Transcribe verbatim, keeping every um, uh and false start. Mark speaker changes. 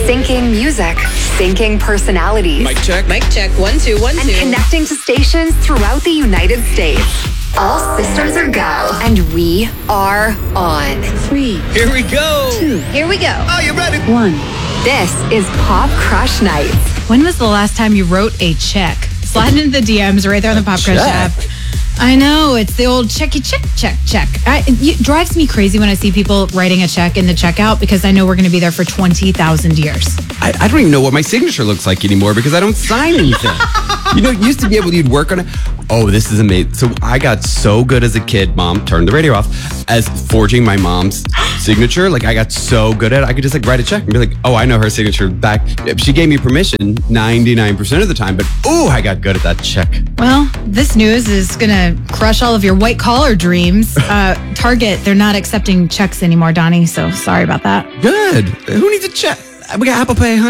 Speaker 1: Syncing music, syncing personalities.
Speaker 2: Mic check.
Speaker 3: Mic check. One, two, one,
Speaker 1: and
Speaker 3: two.
Speaker 1: connecting to stations throughout the United States. All systems are go. And we are on.
Speaker 4: Three.
Speaker 2: Here we go.
Speaker 4: Two.
Speaker 3: Here we go.
Speaker 2: Are you ready?
Speaker 4: One.
Speaker 1: This is Pop Crush Nights.
Speaker 5: When was the last time you wrote a check? Slide into the D Ms right there on the Pop Crush
Speaker 2: check?
Speaker 5: app. I know, it's the old checky check, check, check. I, it drives me crazy when I see people writing a check in the checkout because I know we're going to be there for twenty thousand years.
Speaker 6: I, I don't even know what my signature looks like anymore because I don't sign anything. You know, it used to be able to, you'd work on it. Oh, this is amazing. So I got so good as a kid, Mom, turned the radio off, as forging my mom's signature. Like, I got so good at it, I could just like write a check and be like, oh, I know her signature back. She gave me permission ninety-nine percent of the time, but oh, I got good at that check.
Speaker 5: Well, this news is going to crush all of your white collar dreams. Uh, Target, they're not accepting checks anymore, Donnie, so sorry about that.
Speaker 6: Good. Who needs a check? We got Apple Pay, honey.